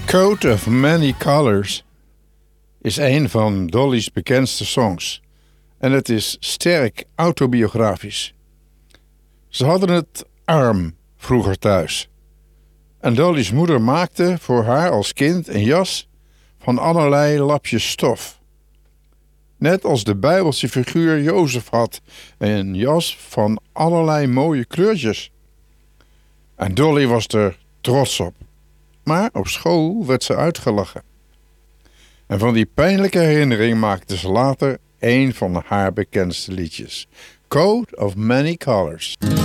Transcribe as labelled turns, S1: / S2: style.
S1: Coat of Many Colors is een van Dolly's bekendste songs en het is sterk autobiografisch. Ze hadden het arm vroeger thuis en Dolly's moeder maakte voor haar als kind een jas van allerlei lapjes stof. Net als de Bijbelse figuur Jozef had een jas van allerlei mooie kleurtjes. En Dolly was er trots op. Maar op school werd ze uitgelachen. En van die pijnlijke herinnering maakte ze later een van haar bekendste liedjes. Coat of Many Colors.